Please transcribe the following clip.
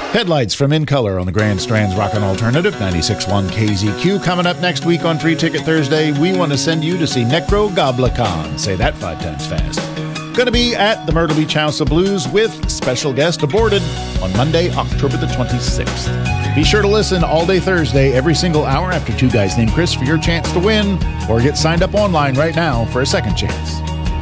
Headlights from In Color on the Grand Strand's Rockin' Alternative, 96.1 KZQ. Coming up next week on Free Ticket Thursday, we want to send you to see Necrogoblicon. Say that 5 times fast. Going to be at the Myrtle Beach House of Blues with special guest Aborted on Monday, October the 26th. Be sure to listen all day Thursday, every single hour after Two Guys Named Chris for your chance to win, or get signed up online right now for a second chance.